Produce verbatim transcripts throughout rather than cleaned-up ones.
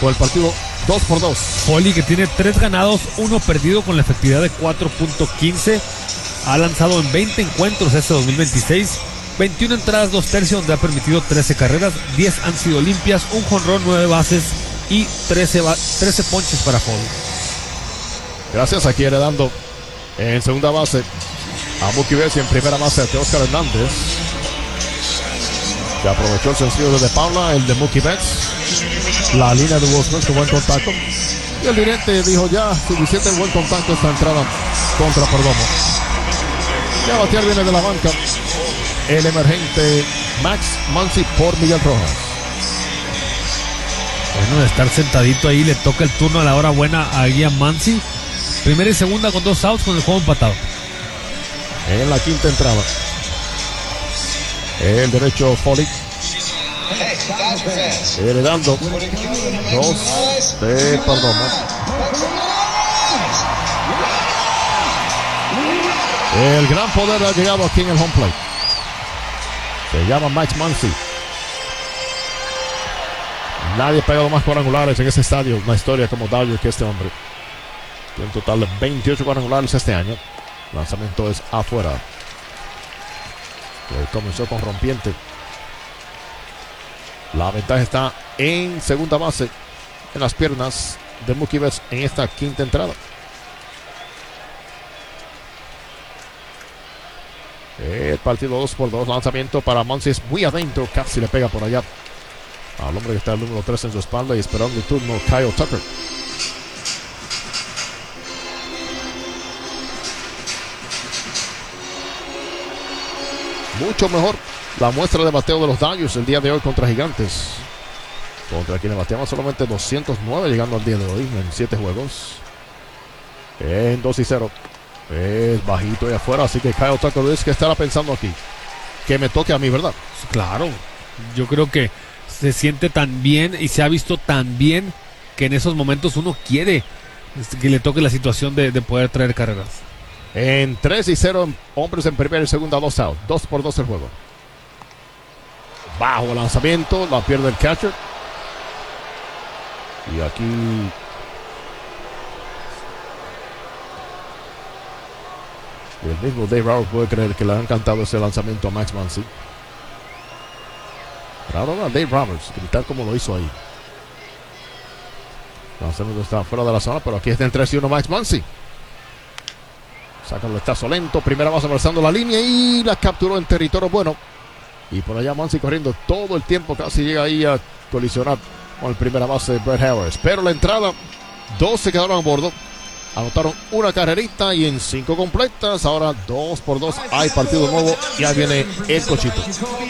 por el partido dos por dos. Foley, que tiene tres ganados, uno perdido con la efectividad de cuatro punto quince. Ha lanzado en veinte encuentros este dos mil veintiséis. veintiuna entradas, dos tercios, donde ha permitido trece carreras. diez han sido limpias, un jonrón, nueve bases y trece, ba- trece ponches para Foley. Gracias, aquí heredando en segunda base a Mookie Betts y en primera base a Teóscar Hernández, que aprovechó el sencillo de Paula, el de Mookie Betts. La línea de Will Smith con buen contacto. Y el dirigente dijo ya, suficiente buen contacto esta entrada contra Perdomo. Ya batear viene de la banca el emergente Max Muncy por Miguel Rojas. Bueno, de estar sentadito ahí, le toca el turno a la hora buena a Ian Muncy. Primera y segunda con dos outs, con el juego empatado. En la quinta entrada, el derecho Foley, heredando dos de Perdomo. El gran poder ha llegado aquí en el home plate. Se llama Max Muncy. Nadie ha pegado más cuadrangulares en ese estadio, una historia como Dodgers, que este hombre. Tiene un total de veintiocho cuadrangulares este año. El lanzamiento es afuera. Que comenzó con rompiente. La ventaja está en segunda base, en las piernas de Mookie Betts en esta quinta entrada. El partido dos por dos. Lanzamiento para Muncy es muy adentro. Casi le pega por allá al hombre que está el número tres en su espalda. Y esperando el turno Kyle Tucker. Mucho mejor la muestra de bateo de los Dodgers el día de hoy contra Gigantes, contra quienes bateaban solamente doscientos nueve llegando al día de hoy en siete juegos. En dos y cero. Es bajito y afuera, así que Kyle Tucker es que estará pensando aquí. Que me toque a mí, ¿verdad? Claro, yo creo que se siente tan bien y se ha visto tan bien que en esos momentos uno quiere que le toque la situación de, de poder traer carreras. En tres y cero, hombres en primera y segunda, dos out. dos por dos el juego. Bajo lanzamiento, la pierde el catcher. Y aquí el mismo Dave Roberts puede creer que le han cantado ese lanzamiento a Max Muncy. Pero ahora Dave Roberts, gritar como lo hizo ahí. El lanzamiento está fuera de la zona, pero aquí está en tres y uno Max Muncy. Saca el estazo lento, primera base abrazando la línea y la capturó en territorio bueno. Y por allá Muncy corriendo todo el tiempo, casi llega ahí a colisionar con el primera base de Brett Harris. Pero la entrada, dos se quedaron a bordo. Anotaron una carrerita y en cinco completas. Ahora dos por dos. Hay partido nuevo y ahí viene el cochito.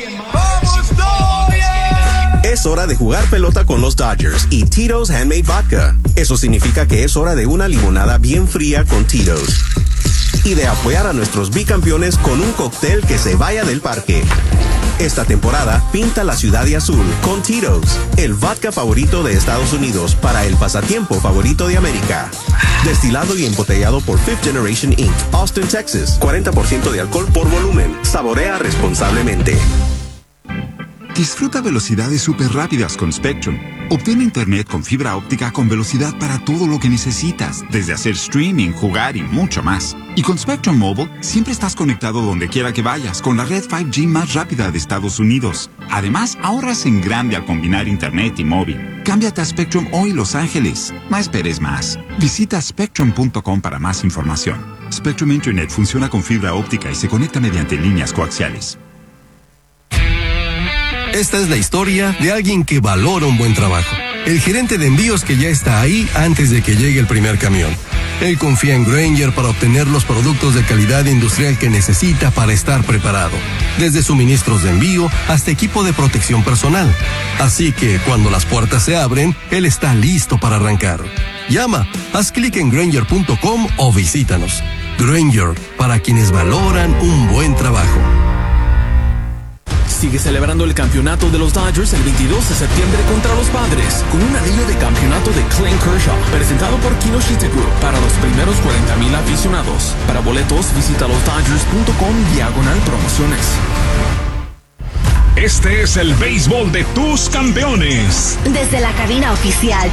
Es hora de jugar pelota con los Dodgers y Tito's Handmade Vodka. Eso significa que es hora de una limonada bien fría con Tito's. Y de apoyar a nuestros bicampeones con un cóctel que se vaya del parque. Esta temporada, pinta la ciudad de azul con Tito's, el vodka favorito de Estados Unidos para el pasatiempo favorito de América. Destilado y embotellado por Fifth Generation incorporated. Austin, Texas. cuarenta por ciento de alcohol por volumen. Saborea responsablemente. Disfruta velocidades súper rápidas con Spectrum. Obtén internet con fibra óptica con velocidad para todo lo que necesitas, desde hacer streaming, jugar y mucho más. Y con Spectrum Mobile, siempre estás conectado donde quiera que vayas, con la red cinco G más rápida de Estados Unidos. Además, ahorras en grande al combinar internet y móvil. Cámbiate a Spectrum hoy, Los Ángeles. No esperes más. Visita spectrum punto com para más información. Spectrum Internet funciona con fibra óptica y se conecta mediante líneas coaxiales. Esta es la historia de alguien que valora un buen trabajo. El gerente de envíos que ya está ahí antes de que llegue el primer camión. Él confía en Grainger para obtener los productos de calidad industrial que necesita para estar preparado. Desde suministros de envío hasta equipo de protección personal. Así que cuando las puertas se abren, él está listo para arrancar. Llama, haz clic en Grainger punto com o visítanos. Grainger, para quienes valoran un buen trabajo. Sigue celebrando el campeonato de los Dodgers el veintidós de septiembre contra los Padres, con un anillo de campeonato de Clayton Kershaw, presentado por Kinoshita Group, para los primeros cuarenta mil aficionados. Para boletos, visita los dodgers punto com diagonal promociones. Este es el béisbol de tus campeones. Desde la cabina oficial